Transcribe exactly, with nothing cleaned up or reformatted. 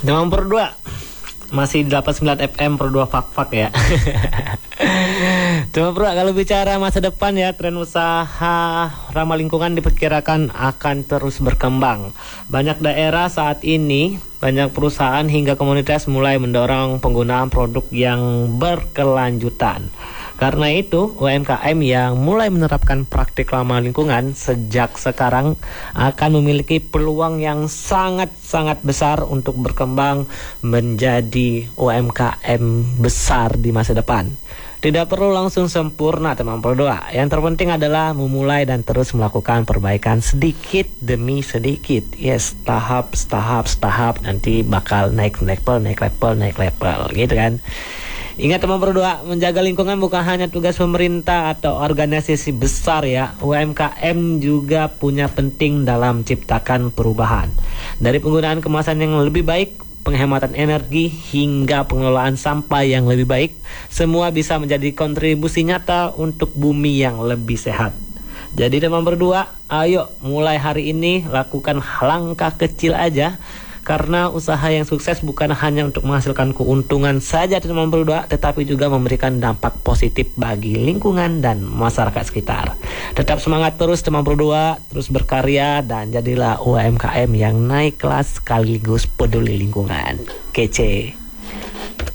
Demam berdua masih delapan puluh sembilan F M berdua fak-fak ya. Cuma bro, kalau bicara masa depan ya, tren usaha ramah lingkungan diperkirakan akan terus berkembang. Banyak daerah saat ini, banyak perusahaan hingga komunitas mulai mendorong penggunaan produk yang berkelanjutan. Karena itu, U M K M yang mulai menerapkan praktik ramah lingkungan sejak sekarang akan memiliki peluang yang sangat-sangat besar untuk berkembang menjadi U M K M besar di masa depan. Tidak perlu langsung sempurna teman berdoa. Yang terpenting adalah memulai dan terus melakukan perbaikan sedikit demi sedikit. Yes, tahap, tahap, tahap, nanti bakal naik level, naik level, naik level, gitu kan. Ingat teman berdoa, menjaga lingkungan bukan hanya tugas pemerintah atau organisasi besar ya. U M K M juga punya penting dalam ciptakan perubahan. Dari penggunaan kemasan yang lebih baik, penghematan energi, hingga pengelolaan sampah yang lebih baik, semua bisa menjadi kontribusi nyata untuk bumi yang lebih sehat. Jadi teman berdua, ayo mulai hari ini lakukan langkah kecil aja. Karena usaha yang sukses bukan hanya untuk menghasilkan keuntungan saja teman berdua, tetapi juga memberikan dampak positif bagi lingkungan dan masyarakat sekitar. Tetap semangat terus teman berdua, terus berkarya dan jadilah U M K M yang naik kelas sekaligus peduli lingkungan. Kece.